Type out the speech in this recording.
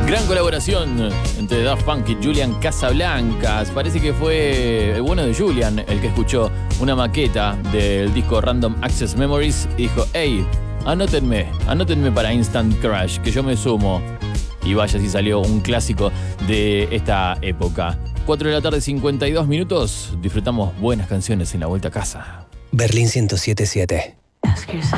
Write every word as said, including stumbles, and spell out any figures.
Gran colaboración entre Daft Punk y Julian Casablancas. Parece que fue el bueno de Julian el que escuchó una maqueta del disco Random Access Memories y dijo: hey, anótenme, anótenme para Instant Crush, que yo me sumo. Y vaya si salió un clásico de esta época. cuatro de la tarde, cincuenta y dos minutos. Disfrutamos buenas canciones en la vuelta a casa. Berlín ciento siete punto siete.